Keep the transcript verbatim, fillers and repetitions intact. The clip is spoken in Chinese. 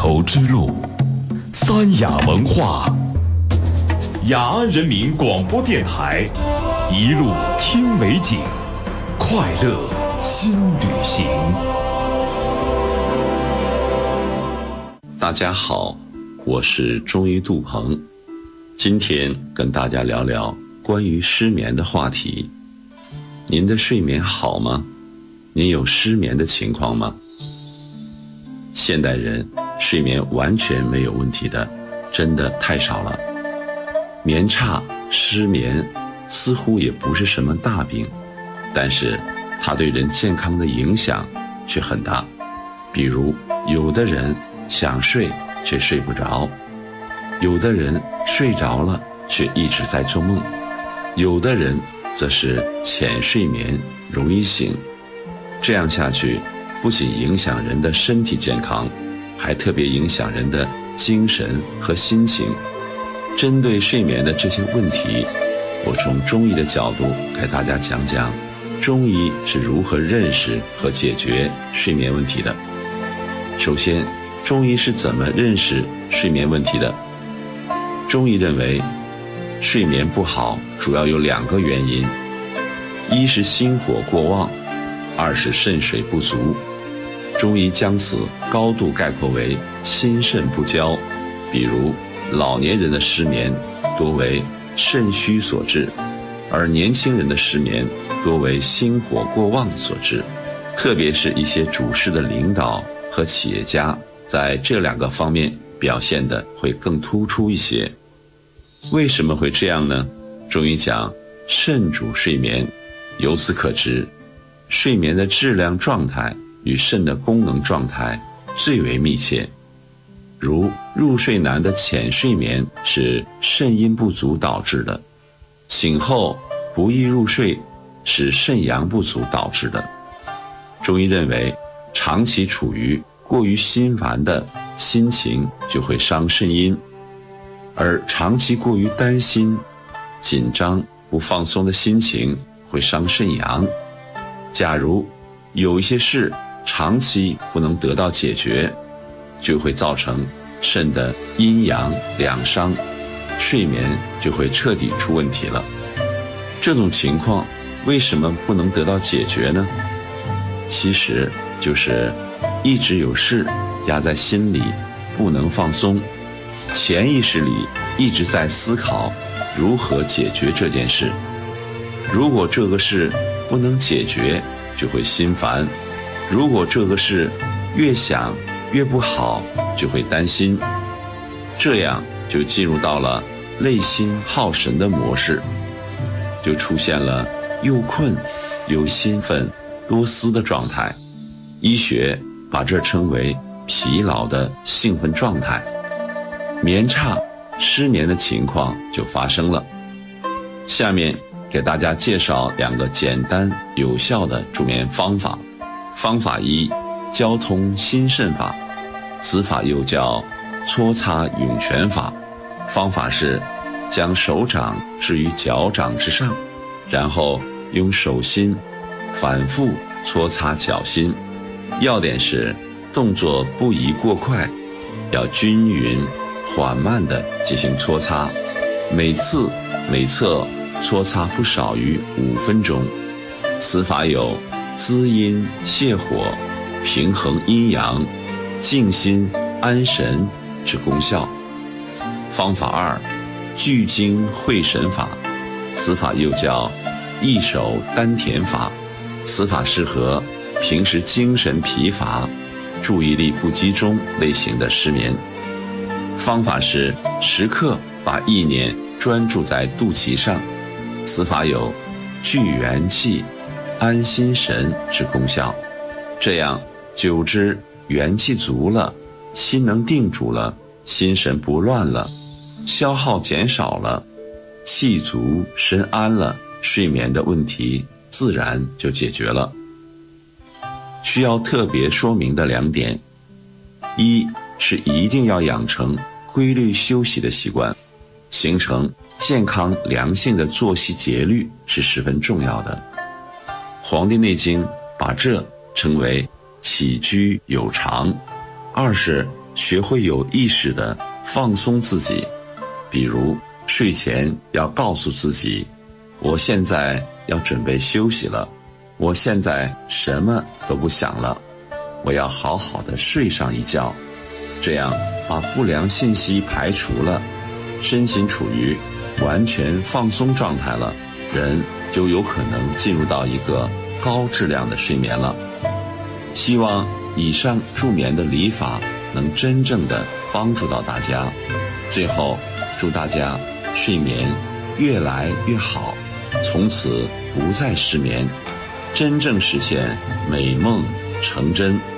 头之路，三雅文化，雅安人民广播电台，一路听美景，快乐新旅行。 大家好，我是中医杜鹏，今天跟大家聊聊关于失眠的话题。您的睡眠好吗？您有失眠的情况吗？现代人睡眠完全没有问题的真的太少了，眠差、失眠似乎也不是什么大病，但是它对人健康的影响却很大。比如有的人想睡却睡不着，有的人睡着了却一直在做梦，有的人则是浅睡眠容易醒。这样下去不仅影响人的身体健康，还特别影响人的精神和心情。针对睡眠的这些问题，我从中医的角度给大家讲讲中医是如何认识和解决睡眠问题的。首先，中医是怎么认识睡眠问题的？中医认为睡眠不好主要有两个原因，一是心火过旺，二是肾水不足。中医将此高度概括为心肾不交。比如老年人的失眠多为肾虚所致，而年轻人的失眠多为心火过旺所致。特别是一些主事的领导和企业家在这两个方面表现得会更突出一些。为什么会这样呢？中医讲肾主睡眠，由此可知睡眠的质量状态与肾的功能状态最为密切。如入睡难的浅睡眠是肾阴不足导致的，醒后不易入睡是肾阳不足导致的。中医认为长期处于过于心烦的心情就会伤肾阴，而长期过于担心、紧张、不放松的心情会伤肾阳。假如有一些事长期不能得到解决，就会造成肾的阴阳两伤，睡眠就会彻底出问题了。这种情况为什么不能得到解决呢？其实就是一直有事压在心里不能放松，潜意识里一直在思考如何解决这件事。如果这个事不能解决，就会心烦；如果这个事越想越不好，就会担心。这样就进入到了累心耗神的模式，就出现了又困又兴奋多思的状态。医学把这称为疲劳的兴奋状态，眠差、失眠的情况就发生了。下面给大家介绍两个简单有效的助眠方法。方法一，交通心肾法，此法又叫搓擦涌泉法。方法是将手掌置于脚掌之上，然后用手心反复搓擦脚心。要点是动作不宜过快，要均匀缓慢地进行搓擦，每次每侧搓擦不少于五分钟。此法有滋阴泻火、平衡阴阳、静心安神之功效。方法二，聚精会神法，此法又叫一手丹田法。此法适合平时精神疲乏、注意力不集中类型的失眠。方法是时刻把意念专注在肚脐上，此法有聚元气、安心神之功效。这样久之元气足了，心能定住了，心神不乱了，消耗减少了，气足神安了，睡眠的问题自然就解决了。需要特别说明的两点，一是一定要养成规律休息的习惯，形成健康良性的作息节律是十分重要的。《黄帝内经》把这称为起居有常。二是学会有意识地放松自己，比如睡前要告诉自己，我现在要准备休息了，我现在什么都不想了，我要好好的睡上一觉，这样把不良信息排除了，身心处于完全放松状态了，人就有可能进入到一个高质量的睡眠了。希望以上助眠的礼法能真正的帮助到大家。最后，祝大家睡眠越来越好，从此不再失眠，真正实现美梦成真。